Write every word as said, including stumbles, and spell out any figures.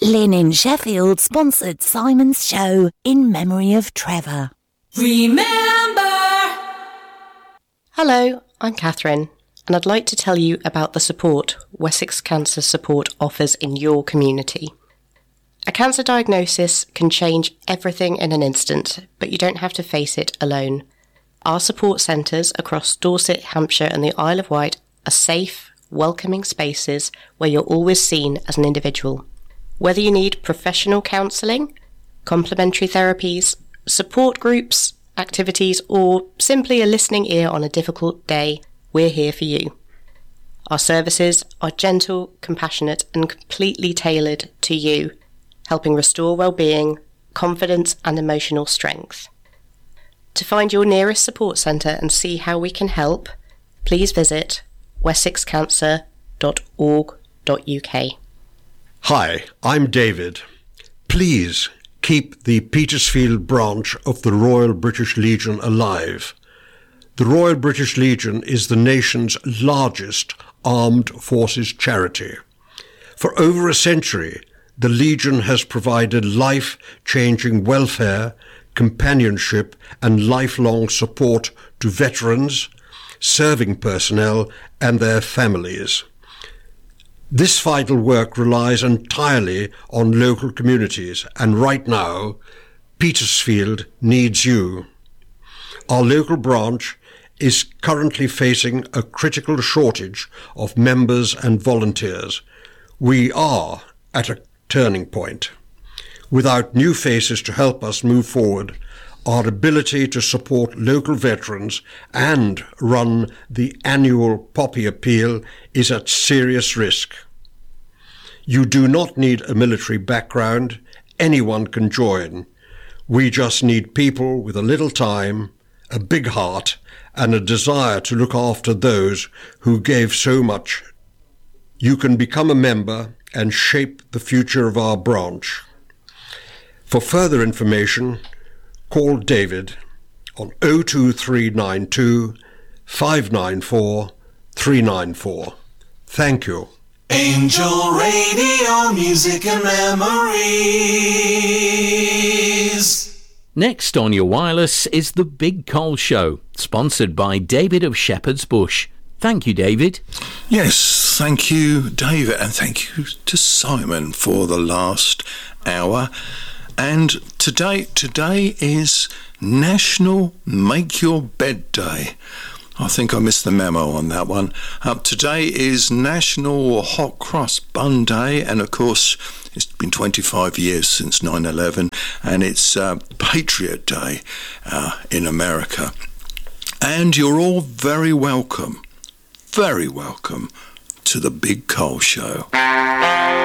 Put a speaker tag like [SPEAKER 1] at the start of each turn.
[SPEAKER 1] Lynn in Sheffield sponsored Simon's show in memory of Trevor.
[SPEAKER 2] Remember!
[SPEAKER 3] Hello, I'm Catherine, and I'd like to tell you about the support Wessex Cancer Support offers in your community. A cancer diagnosis can change everything in an instant, but you don't have to face it alone. Our support centres across Dorset, Hampshire and the Isle of Wight are safe, welcoming spaces where you're always seen as an individual. Whether you need professional counselling, complementary therapies, support groups, activities, or simply a listening ear on a difficult day, we're here for you. Our services are gentle, compassionate, and completely tailored to you, helping restore well-being, confidence, and emotional strength. To find your nearest support centre and see how we can help, please visit wessex cancer dot org dot U K.
[SPEAKER 4] Hi, I'm David. Please keep the Petersfield branch of the Royal British Legion alive. The Royal British Legion is the nation's largest armed forces charity. For over a century, the Legion has provided life-changing welfare, companionship, and lifelong support to veterans, serving personnel, and their families. This vital work relies entirely on local communities, and right now, Petersfield needs you. Our local branch is currently facing a critical shortage of members and volunteers. We are at a turning point. Without new faces to help us move forward, our ability to support local veterans and run the annual Poppy Appeal is at serious risk. You do not need a military background. Anyone can join. We just need people with a little time, a big heart, and a desire to look after those who gave so much. You can become a member and shape the future of our branch. For further information, call David on oh two three nine two, five nine four, three nine four. Thank you.
[SPEAKER 2] Angel Radio, music and memories.
[SPEAKER 5] Next on your wireless is The Big Cole Show, sponsored by David of Shepherd's Bush. Thank you, David.
[SPEAKER 6] Yes, thank you, David, and thank you to Simon for the last hour. And today, today is National Make Your Bed Day. I think I missed the memo on that one. Uh, today is National Hot Cross Bun Day, and of course, it's been twenty-five years since nine eleven, and it's uh, Patriot Day uh, in America. And you're all very welcome, very welcome to the Big Cole Show.